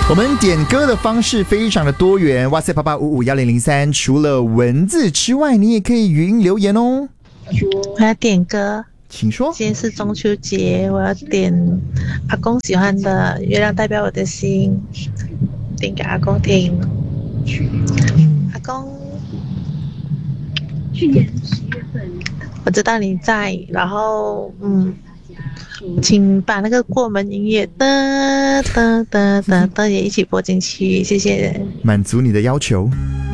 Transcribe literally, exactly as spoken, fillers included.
我们点歌的方式非常的多元，哇塞八八五五一零零三，除了文字之外，你也可以语音留言哦。 我要点歌， 请说。 今天是中秋节，我要点阿公喜欢的《月亮代表我的心》，点给阿公听。阿公， 去年十月份， 我知道你在，然后嗯。请把那个过门音乐的的的的的也一起播进去，谢谢。 满足你的要求。